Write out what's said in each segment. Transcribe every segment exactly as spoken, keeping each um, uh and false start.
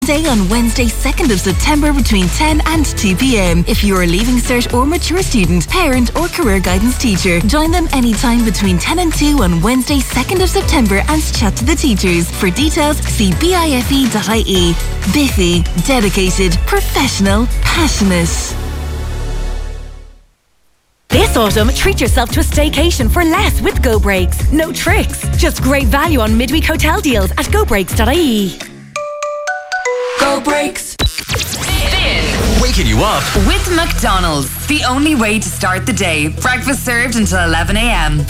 Day on Wednesday, second of September between ten and two p.m. If you're a Leaving Cert or mature student, parent or career guidance teacher, join them anytime between ten and two on Wednesday, second of September and chat to the teachers. For details, see bife dot I E. Biffy, dedicated, professional, passionate. This autumn, treat yourself to a staycation for less with Go Breaks. No tricks, just great value on midweek hotel deals at go breaks dot I E. Go Breaks. Spin. Waking you up With McDonald's. The only way to start the day. Breakfast served until eleven a.m.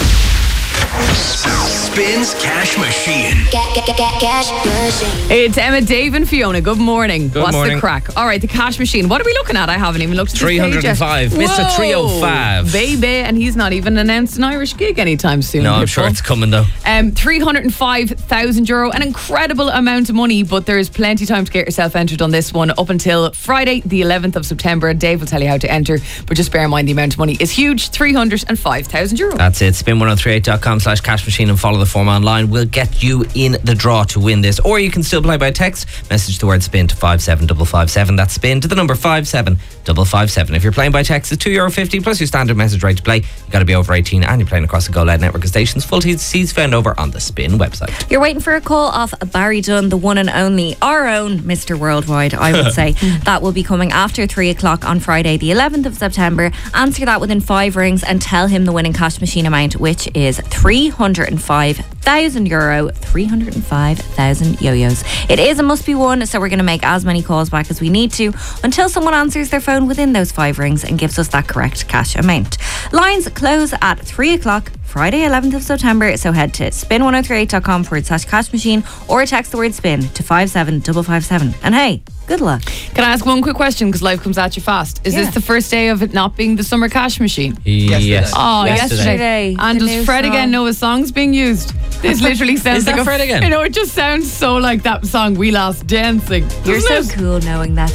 Spins Cash Machine. Get, get, get, get, cash machine. It's Emma, Dave and Fiona. Good morning. Good What's morning. the crack? All right, the cash machine. What are we looking at? I haven't even looked at three hundred five. this page yet. Mister Whoa, three oh five. Baby, and he's not even announced an Irish gig anytime soon. No, I'm people. sure it's coming though. Um, three hundred five thousand euro, an incredible amount of money, but there is plenty of time to get yourself entered on this one up until Friday, the eleventh of September. Dave will tell you how to enter, but just bear in mind the amount of money is huge, three hundred five thousand euro. That's it. spin ten thirty-eight dot com slash cash machine and follow the form online. We'll get you in the draw to win this. Or you can still play by text. Message the word spin to five seven five five seven. That's spin to the number five seven five five seven. If you're playing by text, it's two euro fifty plus your standard message rate to play. You've got to be over eighteen and you're playing across the Go Loud network of stations. Full T's and C's found over on the Spin website. You're waiting for a call off Barry Dunn, the one and only, our own Mister Worldwide, I would say. That will be coming after three o'clock on Friday, the eleventh of September. Answer that within five rings and tell him the winning cash machine amount, which is three hundred five thousand euro, three hundred five thousand yo-yos. It is a must be one, so we're going to make as many calls back as we need to until someone answers their phone within those five rings and gives us that correct cash amount. Lines close at three o'clock Friday, eleventh of September, so head to spin ten thirty-eight dot com forward slash cash machine or text the word spin to five seven five five seven. And hey, good luck. Can I ask one quick question, because life comes at you fast? Is Yeah. this the first day of it not being the summer cash machine? Yes. Oh, Yesterday. yesterday. And The does new Fred song. again know a song's being used? This literally sounds Is like that a Fred again? You know, it just sounds so like that song We Lost Dancing. You're doesn't so it? cool knowing that.